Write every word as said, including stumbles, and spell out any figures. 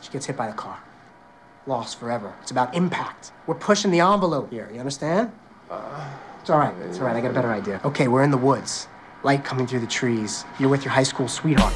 She gets hit by the car. Lost forever. It's about impact. We're pushing the envelope here, you understand? Uh, it's all right, it's all right, I got a better idea. Okay, we're in the woods. Light coming through the trees. You're with your high school sweetheart.